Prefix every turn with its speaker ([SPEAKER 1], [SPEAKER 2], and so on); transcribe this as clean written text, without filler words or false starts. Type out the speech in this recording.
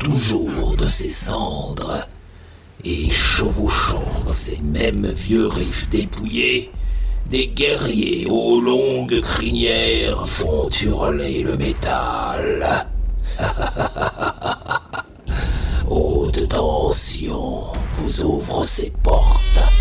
[SPEAKER 1] toujours de ses cendres. Et chevauchant ces mêmes vieux riffs dépouillés, des guerriers aux longues crinières font hurler le métal. Haute tension vous ouvre ses portes.